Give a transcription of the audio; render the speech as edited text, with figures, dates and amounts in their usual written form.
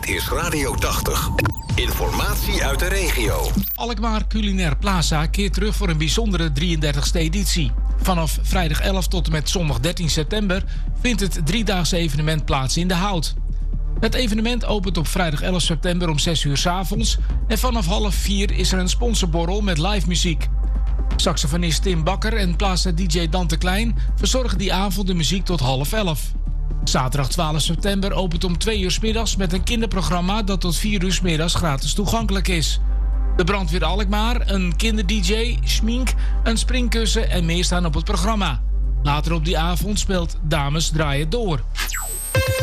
Dit is Radio 80. Informatie uit de regio. Alkmaar Culinair Plaza keert terug voor een bijzondere 33e editie. Vanaf vrijdag 11 tot en met zondag 13 september vindt het driedaagse evenement plaats in De Hout. Het evenement opent op vrijdag 11 september om 6 uur 's avonds en vanaf 3:30 is er een sponsorborrel met live muziek. Saxofonist Tim Bakker en Plaza-dj Dante Klein verzorgen die avond de muziek tot 10:30. Zaterdag 12 september opent om 2 uur 's middags met een kinderprogramma dat tot 4 uur 's middags gratis toegankelijk is. De brandweer Alkmaar, een kinderdj, schmink, een springkussen en meer staan op het programma. Later op die avond speelt Dames Draaien Door.